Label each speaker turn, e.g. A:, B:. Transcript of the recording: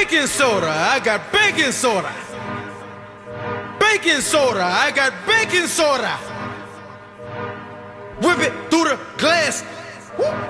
A: baking soda. I got baking soda. Baking soda. I got baking soda. Whip it through the glass. Woo.